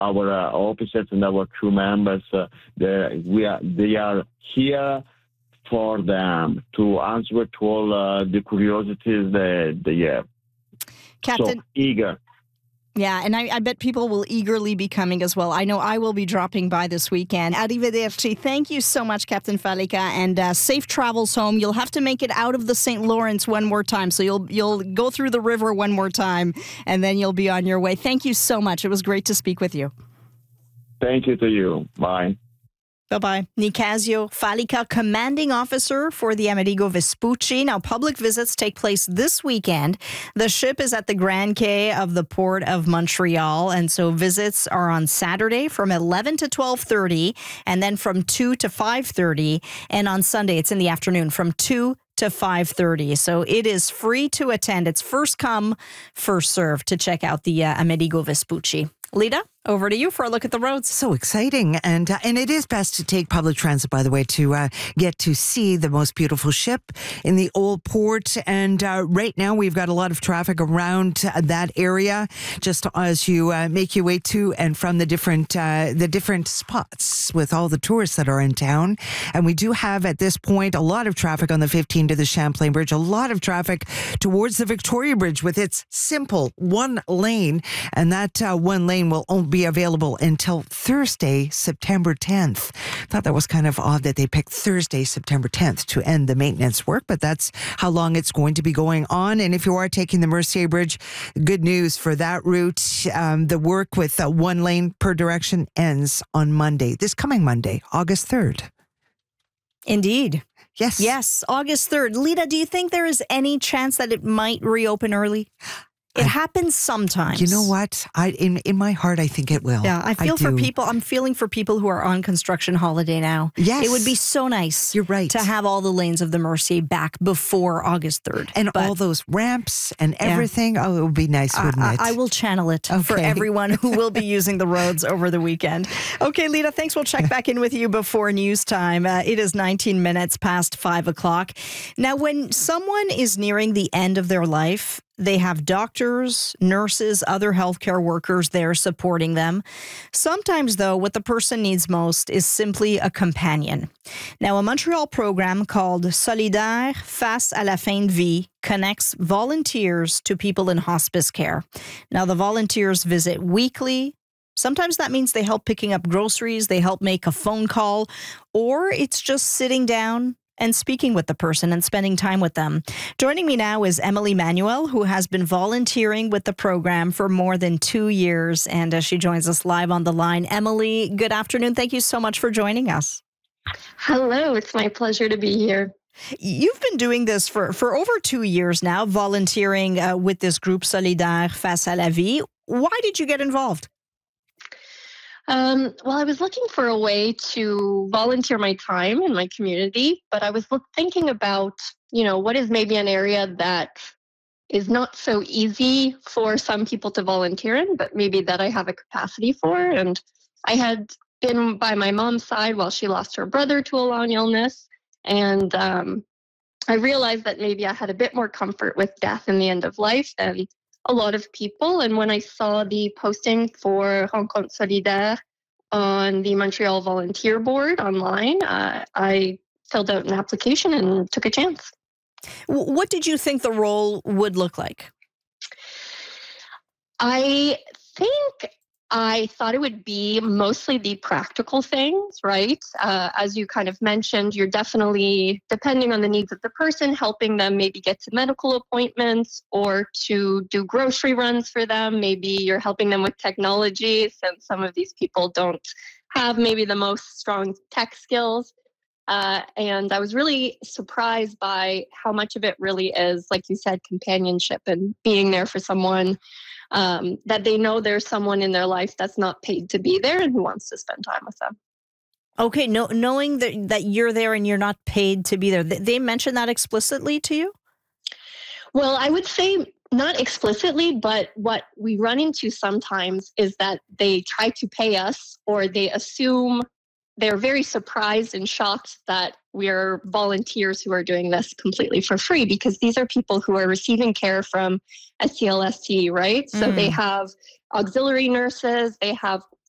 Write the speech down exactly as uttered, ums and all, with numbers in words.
our uh, officers and our crew members, uh, they, we are, they are here for them to answer to all uh, the curiosities that they have. Captain, so eager. Yeah, and I, I bet people will eagerly be coming as well. I know I will be dropping by this weekend. Arrivederci. Thank you so much, Captain Fallica, and uh, safe travels home. You'll have to make it out of the Saint Lawrence one more time, so you'll you'll go through the river one more time, and then you'll be on your way. Thank you so much. It was great to speak with you. Thank you to you. Bye. Bye-bye. Nicasio Fallica, commanding officer for the Amerigo Vespucci. Now, public visits take place this weekend. The ship is at the Grand Quay of the Port of Montreal, and so visits are on Saturday from eleven to twelve thirty, and then from two to five thirty, and on Sunday, it's in the afternoon from two to five thirty. So it is free to attend. It's first come, first served to check out the uh, Amerigo Vespucci. Lita, over to you for a look at the roads. So exciting. And uh, and it is best to take public transit, by the way, to uh, get to see the most beautiful ship in the old port. And uh, right now we've got a lot of traffic around uh, that area, just as you uh, make your way to and from the different uh, the different spots with all the tourists that are in town. And we do have at this point a lot of traffic on the fifteen to the Champlain Bridge, a lot of traffic towards the Victoria Bridge with its simple one lane. And that uh, one lane will only be available until Thursday, September tenth. Thought that was kind of odd that they picked Thursday, September tenth to end the maintenance work, but that's how long it's going to be going on. And if you are taking the Mercier Bridge, good news for that route. Um, the work with uh, one lane per direction ends on Monday, this coming Monday, August third. Indeed. Yes. Yes, August third. Lita, do you think there is any chance that it might reopen early? It I, happens sometimes. You know what? I in in my heart, I think it will. Yeah, I feel I for do. people. I'm feeling for people who are on construction holiday now. Yes. It would be so nice. You're right. To have all the lanes of the Mercier back before August third. And but, all those ramps and everything. Yeah. Oh, it would be nice, wouldn't I, it? I, I will channel it okay. for everyone who will be using the roads over the weekend. Okay, Lita, thanks. We'll check back in with you before news time. Uh, it is nineteen minutes past five o'clock. Now, when someone is nearing the end of their life, they have doctors, nurses, other healthcare workers there supporting them. Sometimes, though, what the person needs most is simply a companion. Now, a Montreal program called Solidaire face à la fin de vie connects volunteers to people in hospice care. Now, the volunteers visit weekly. Sometimes that means they help picking up groceries, they help make a phone call, or it's just sitting down and speaking with the person and spending time with them. Joining me now is Emily Manuel, who has been volunteering with the program for more than two years, and uh, she joins us live on the line. Emily, good afternoon. Thank you so much for joining us. Hello, it's my pleasure to be here. You've been doing this for, for over two years now, volunteering uh, with this group Solidaire face à la vie. Why did you get involved? Um, well, I was looking for a way to volunteer my time in my community, but I was look, thinking about, you know, what is maybe an area that is not so easy for some people to volunteer in, but maybe that I have a capacity for. And I had been by my mom's side while she lost her brother to a long illness. And um, I realized that maybe I had a bit more comfort with death and the end of life than a lot of people. And when I saw the posting for Rencontre Solidaire on the Montreal Volunteer Board online, uh, I filled out an application and took a chance. What did you think the role would look like? I think I thought it would be mostly the practical things, right? Uh, as you kind of mentioned, you're definitely, depending on the needs of the person, helping them maybe get to medical appointments or to do grocery runs for them. Maybe you're helping them with technology, since some of these people don't have maybe the most strong tech skills. Uh, and I was really surprised by how much of it really is, like you said, companionship and being there for someone. Um, that they know there's someone in their life that's not paid to be there and who wants to spend time with them. Okay, no, knowing that, that you're there and you're not paid to be there, they mention that explicitly to you? Well, I would say not explicitly, but what we run into sometimes is that they try to pay us, or they assume, they're very surprised and shocked that we're volunteers who are doing this completely for free, because these are people who are receiving care from S T L S T, right? Mm. So they have auxiliary nurses, they have